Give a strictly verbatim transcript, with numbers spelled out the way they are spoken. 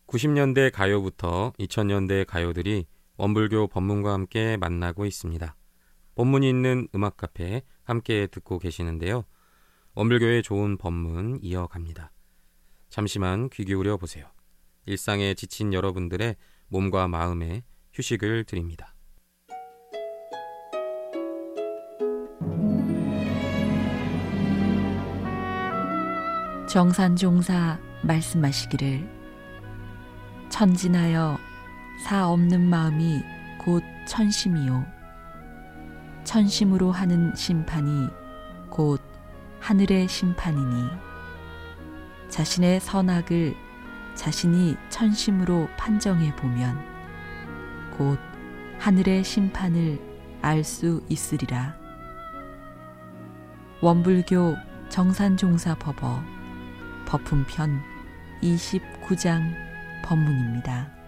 구십 년대 가요부터 이천 년대 가요들이 원불교 법문과 함께 만나고 있습니다. 법문이 있는 음악 카페 함께 듣고 계시는데요. 원불교의 좋은 법문 이어갑니다. 잠시만 귀 기울여 보세요. 일상에 지친 여러분들의 몸과 마음에 휴식을 드립니다. 정산종사 말씀하시기를 천진하여 사 없는 마음이 곧 천심이요 천심으로 하는 심판이 곧 하늘의 심판이니 자신의 선악을 자신이 천심으로 판정해 보면 곧 하늘의 심판을 알 수 있으리라. 원불교 정산종사 법어 법품편 이십구 장 법문입니다.